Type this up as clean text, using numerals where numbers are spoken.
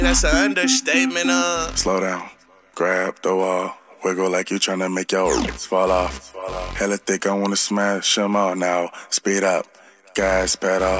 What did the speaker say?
That's an understatement, Slow down, grab the wall, wiggle like you tryna make your fall off. Hella thick, I wanna smash 'em all now. Speed up, gas pedal.